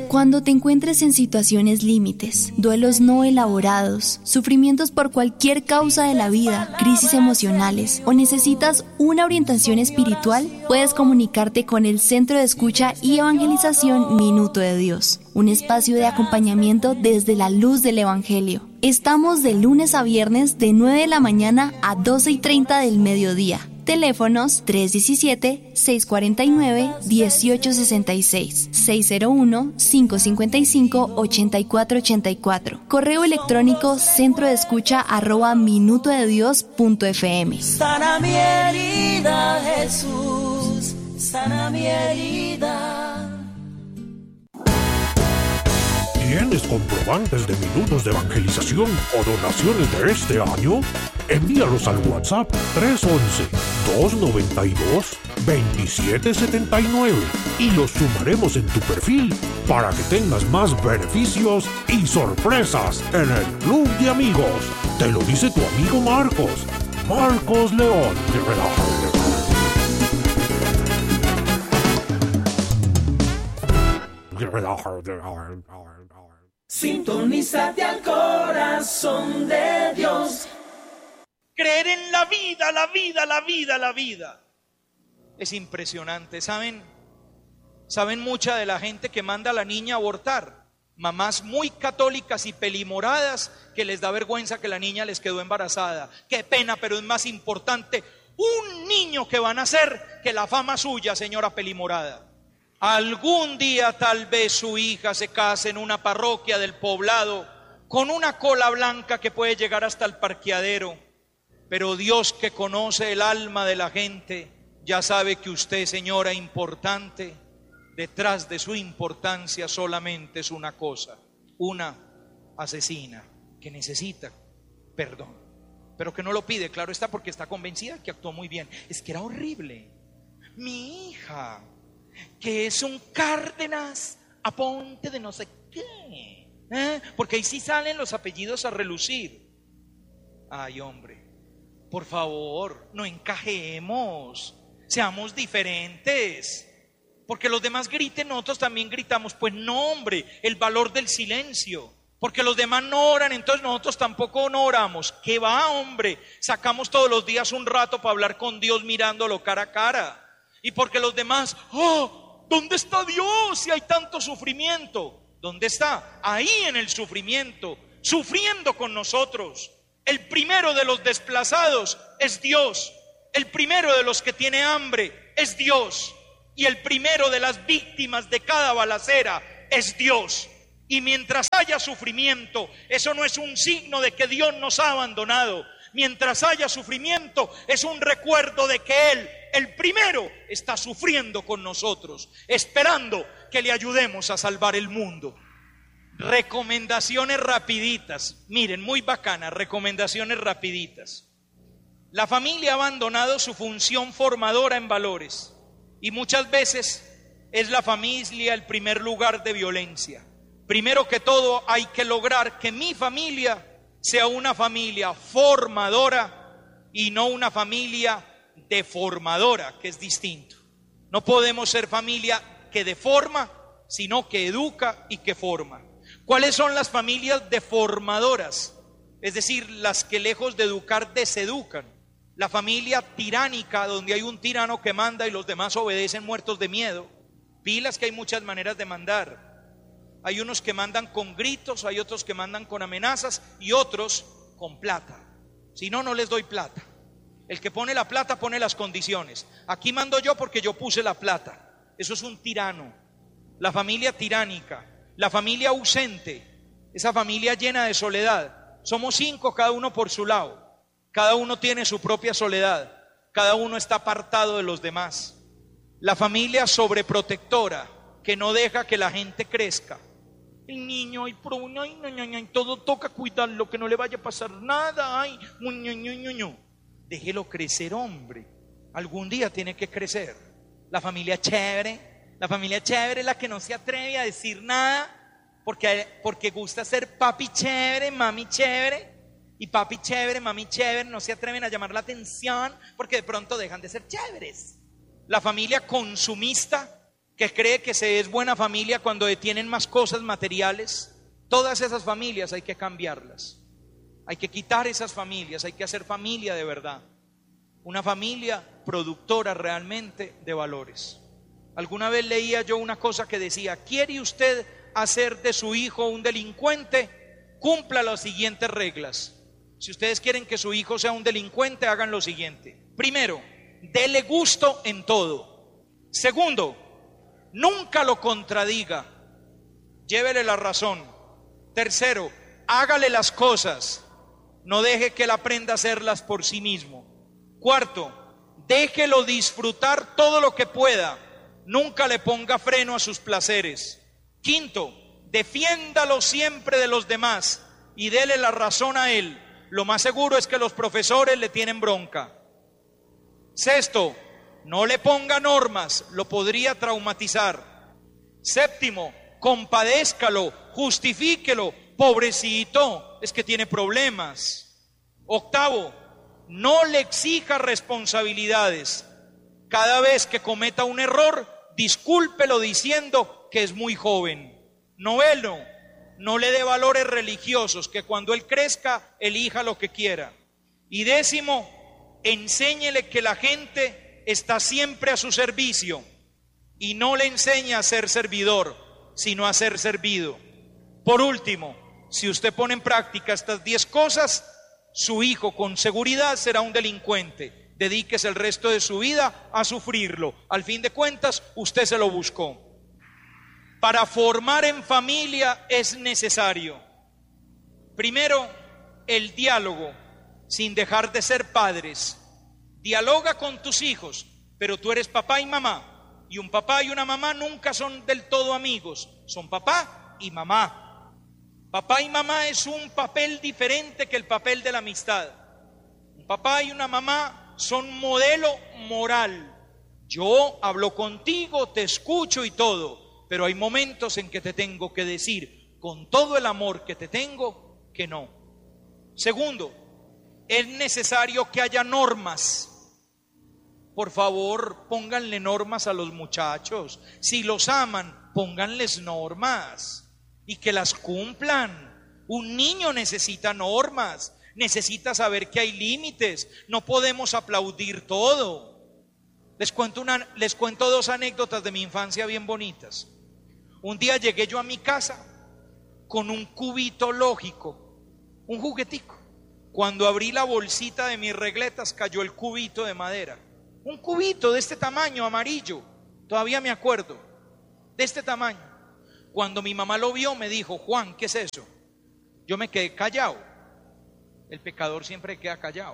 Cuando te encuentres en situaciones límites, duelos no elaborados, sufrimientos por cualquier causa de la vida, crisis emocionales o necesitas una orientación espiritual, puedes comunicarte con el Centro de Escucha y Evangelización Minuto de Dios, un espacio de acompañamiento desde la luz del Evangelio. Estamos de lunes a viernes de 9 de la mañana a 12:30 del mediodía. Teléfonos 317-649-1866, 601-555-8484. Correo electrónico centrodeescucha@minutodedios.fm. Sana mi herida, Jesús, sana mi herida. ¿Tienes comprobantes de minutos de evangelización o donaciones de este año? Envíalos al WhatsApp 311-292-2779 y los sumaremos en tu perfil para que tengas más beneficios y sorpresas en el Club de Amigos. Te lo dice tu amigo Marcos León. Sintonízate al corazón de Dios. Creer en la vida, la vida, la vida, la vida. Es impresionante, ¿saben? ¿Saben mucha de la gente que manda a la niña a abortar? Mamás muy católicas y pelimoradas que les da vergüenza que la niña les quedó embarazada. Qué pena, pero es más importante un niño que va a nacer que la fama suya, señora pelimorada. Algún día tal vez su hija se case en una parroquia del poblado con una cola blanca que puede llegar hasta el parqueadero. Pero Dios, que conoce el alma de la gente, ya sabe que usted, señora importante, detrás de su importancia solamente es una cosa: una asesina que necesita perdón, pero que no lo pide, claro está, porque está convencida que actuó muy bien. Es que era horrible. Mi hija, que es un Cárdenas Aponte de no sé qué, porque ahí sí salen los apellidos a relucir. Ay, hombre, por favor, no encajemos, seamos diferentes. Porque los demás griten, nosotros también gritamos. Pues no, hombre, el valor del silencio. Porque los demás no oran, entonces nosotros tampoco no oramos. ¿Qué va, hombre? Sacamos todos los días un rato para hablar con Dios mirándolo cara a cara. Y porque los demás, ¿dónde está Dios si hay tanto sufrimiento? ¿Dónde está? Ahí en el sufrimiento, sufriendo con nosotros. El primero de los desplazados es Dios. El primero de los que tiene hambre es Dios. Y el primero de las víctimas de cada balacera es Dios. Y mientras haya sufrimiento, eso no es un signo de que Dios nos ha abandonado. Mientras haya sufrimiento, es un recuerdo de que Él, el primero, está sufriendo con nosotros, esperando que le ayudemos a salvar el mundo. Recomendaciones rapiditas, miren, muy bacanas, recomendaciones rapiditas. La familia ha abandonado su función formadora en valores y muchas veces es la familia el primer lugar de violencia. Primero que todo hay que lograr que mi familia sea una familia formadora y no una familia deformadora, que es distinto. No podemos ser familia que deforma, sino que educa y que forma. ¿Cuáles son las familias deformadoras? Es decir, las que lejos de educar deseducan. La familia tiránica, donde hay un tirano que manda y los demás obedecen muertos de miedo. Pilas, que hay muchas maneras de mandar. Hay unos que mandan con gritos, hay otros que mandan con amenazas y otros con plata. Si no, no les doy plata. El que pone la plata pone las condiciones. Aquí mando yo porque yo puse la plata. Eso es un tirano. La familia tiránica, la familia ausente, esa familia llena de soledad. Somos 5, cada uno por su lado. Cada uno tiene su propia soledad. Cada uno está apartado de los demás. La familia sobreprotectora, que no deja que la gente crezca. El niño, todo toca cuidarlo, que no le vaya a pasar nada. Déjelo crecer, hombre. Algún día tiene que crecer. La familia chévere es la que no se atreve a decir nada porque gusta ser papi chévere, mami chévere. Y papi chévere, mami chévere no se atreven a llamar la atención porque de pronto dejan de ser chéveres. La familia consumista, que cree que se es buena familia cuando tienen más cosas materiales. Todas esas familias hay que cambiarlas. Hay que quitar esas familias, hay que hacer familia de verdad. Una familia productora realmente de valores. Alguna vez leía yo una cosa que decía: ¿quiere usted hacer de su hijo un delincuente? Cumpla las siguientes reglas. Si ustedes quieren que su hijo sea un delincuente, hagan lo siguiente. Primero, dele gusto en todo. Segundo, nunca lo contradiga, llévele la razón. Tercero, hágale las cosas, no deje que él aprenda a hacerlas por sí mismo. Cuarto, déjelo disfrutar todo lo que pueda, nunca le ponga freno a sus placeres. Quinto, defiéndalo siempre de los demás y dele la razón a él. Lo más seguro es que los profesores le tienen bronca. Sexto, no le ponga normas, lo podría traumatizar. Séptimo, compadézcalo, justifíquelo, pobrecito, es que tiene problemas. Octavo, no le exija responsabilidades. Cada vez que cometa un error, discúlpelo diciendo que es muy joven. Noveno, no le dé valores religiosos, que cuando él crezca, elija lo que quiera. Y décimo, enséñele que la gente está siempre a su servicio y no le enseña a ser servidor, sino a ser servido. Por último, si usted pone en práctica estas 10 cosas, su hijo con seguridad será un delincuente. Dedíquese el resto de su vida a sufrirlo. Al fin de cuentas, usted se lo buscó. Para formar en familia es necesario, primero, el diálogo, sin dejar de ser padres. Dialoga con tus hijos, pero tú eres papá y mamá, y un papá y una mamá nunca son del todo amigos, son papá y mamá. Papá y mamá es un papel diferente que el papel de la amistad. Un papá y una mamá son modelo moral. Yo hablo contigo, te escucho y todo, pero hay momentos en que te tengo que decir, con todo el amor que te tengo, que no. Segundo, es necesario que haya normas. Por favor, pónganle normas a los muchachos. Si los aman, pónganles normas y que las cumplan. Un niño necesita normas, necesita saber que hay límites. No podemos aplaudir todo. Les cuento 2 anécdotas de mi infancia bien bonitas. Un día llegué yo a mi casa con un cubito lógico, un juguetico. Cuando abrí la bolsita de mis regletas, cayó el cubito de madera. Un cubito de este tamaño, amarillo, todavía me acuerdo, de este tamaño. Cuando mi mamá lo vio, me dijo: Juan, ¿qué es eso? Yo me quedé callado. El pecador siempre queda callado.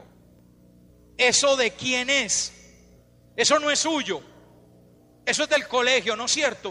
¿Eso de quién es? Eso no es suyo. Eso es del colegio, ¿no es cierto?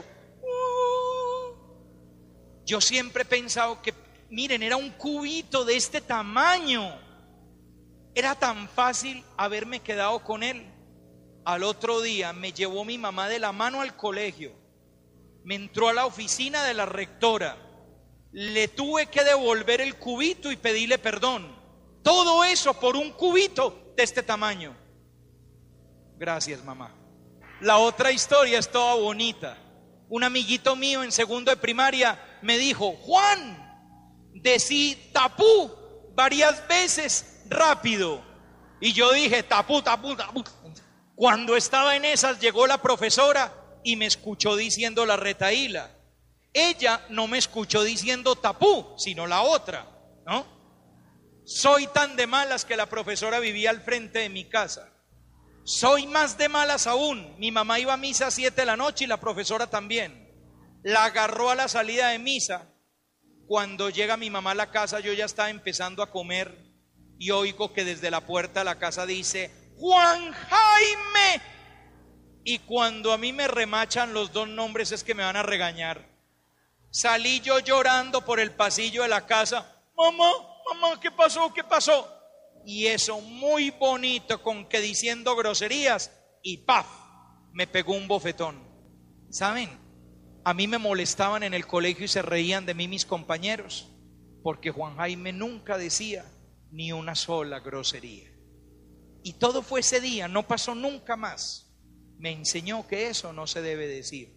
Yo siempre he pensado que, miren, era un cubito de este tamaño. Era tan fácil haberme quedado con él. Al otro día me llevó mi mamá de la mano al colegio. Me entró a la oficina de la rectora. Le tuve que devolver el cubito y pedirle perdón. Todo eso por un cubito de este tamaño. Gracias, mamá. La otra historia es toda bonita. Un amiguito mío en segundo de primaria me dijo: Juan, decí tapú varias veces rápido. Y yo dije: tapú, tapú, tapú. Cuando estaba en esas, llegó la profesora y me escuchó diciendo la retahíla. Ella no me escuchó diciendo tapú, sino la otra, ¿no? Soy tan de malas que la profesora vivía al frente de mi casa. Soy más de malas aún. Mi mamá iba a misa a 7 de la noche y la profesora también. La agarró a la salida de misa. Cuando llega mi mamá a la casa, yo ya estaba empezando a comer y oigo que desde la puerta de la casa dice: Juan Jaime. Y cuando a mí me remachan los 2 nombres es que me van a regañar. Salí yo llorando por el pasillo de la casa: mamá, mamá, ¿qué pasó? ¿Qué pasó? Y eso muy bonito, con que diciendo groserías, y ¡paf!, me pegó un bofetón. ¿Saben? A mí me molestaban en el colegio y se reían de mí mis compañeros, porque Juan Jaime nunca decía ni una sola grosería. Y todo fue ese día, no pasó nunca más. Me enseñó que eso no se debe decir.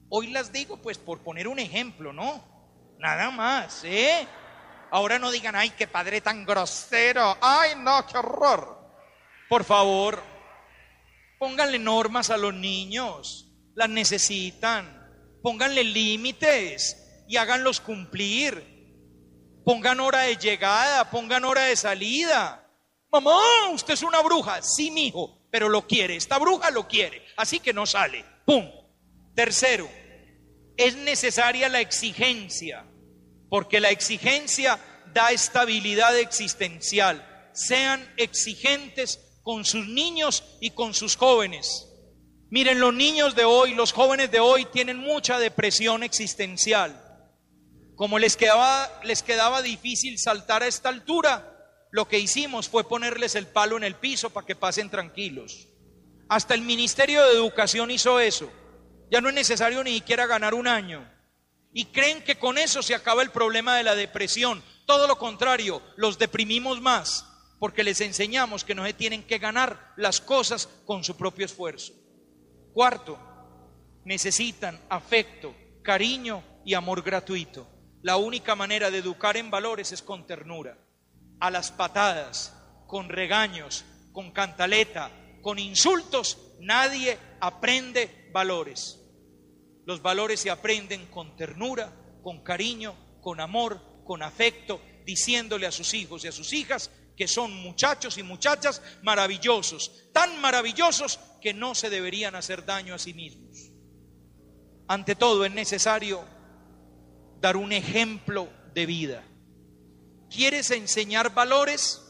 Hoy las digo pues por poner un ejemplo, ¿no? Nada más, Ahora no digan, ay, qué padre tan grosero, ay, no, qué horror. Por favor, pónganle normas a los niños, las necesitan. Pónganle límites y háganlos cumplir. Pongan hora de llegada, pongan hora de salida. Mamá, usted es una bruja. Sí, mijo, pero lo quiere. Esta bruja lo quiere, así que no sale. ¡Pum! Tercero, es necesaria la exigencia, porque la exigencia da estabilidad existencial. Sean exigentes con sus niños y con sus jóvenes. Miren, los niños de hoy, los jóvenes de hoy tienen mucha depresión existencial. Como les quedaba difícil saltar a esta altura, lo que hicimos fue ponerles el palo en el piso para que pasen tranquilos. Hasta el Ministerio de Educación hizo eso. Ya no es necesario ni siquiera ganar un año. Y creen que con eso se acaba el problema de la depresión. Todo lo contrario, los deprimimos más, porque les enseñamos que no se tienen que ganar las cosas con su propio esfuerzo. Cuarto, necesitan afecto, cariño y amor gratuito. La única manera de educar en valores es con ternura. A las patadas, con regaños, con cantaleta, con insultos, nadie aprende valores. Los valores se aprenden con ternura, con cariño, con amor, con afecto, diciéndole a sus hijos y a sus hijas que son muchachos y muchachas maravillosos, tan maravillosos que no se deberían hacer daño a sí mismos. Ante todo es necesario dar un ejemplo de vida. ¿Quieres enseñar valores?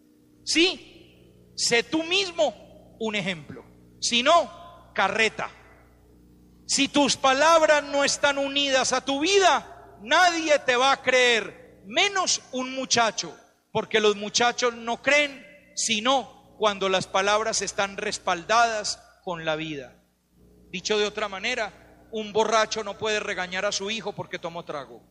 Sí, sé tú mismo un ejemplo. Si no, carreta. Si tus palabras no están unidas a tu vida, nadie te va a creer, menos un muchacho, porque los muchachos no creen sino cuando las palabras están respaldadas con la vida. Dicho de otra manera, un borracho no puede regañar a su hijo porque tomó trago.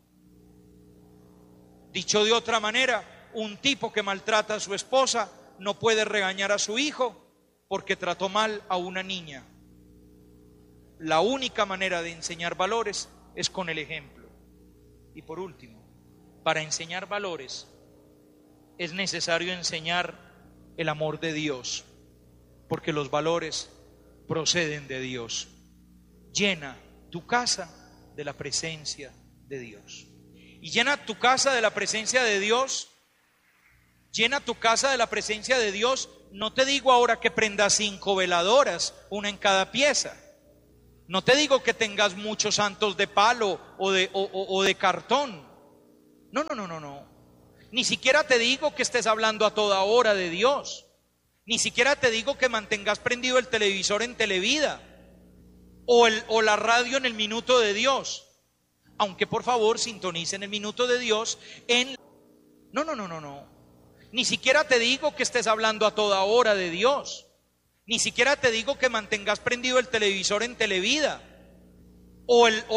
Dicho de otra manera, un tipo que maltrata a su esposa no puede regañar a su hijo porque trató mal a una niña. La única manera de enseñar valores es con el ejemplo. Y por último, para enseñar valores es necesario enseñar el amor de Dios, porque los valores proceden de Dios. Llena tu casa de la presencia de Dios. Y llena tu casa de la presencia de Dios. Llena tu casa de la presencia de Dios. No te digo ahora que prendas 5 veladoras, una en cada pieza. No te digo que tengas muchos santos de palo o de cartón. No. Ni siquiera te digo que estés hablando a toda hora de Dios. Ni siquiera te digo que mantengas prendido el televisor en Televida o la radio en el Minuto de Dios. Aunque por favor sintonicen el Minuto de Dios en... No. Ni siquiera te digo que estés hablando a toda hora de Dios. Ni siquiera te digo que mantengas prendido el televisor en Televida o